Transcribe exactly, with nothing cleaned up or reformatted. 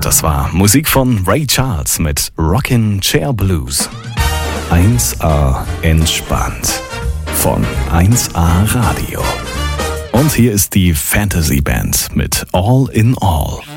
das war Musik von Ray Charles mit Rockin' Chair Blues. eins A entspannt von eins A Radio. Und hier ist die Fantasy Band mit All in All.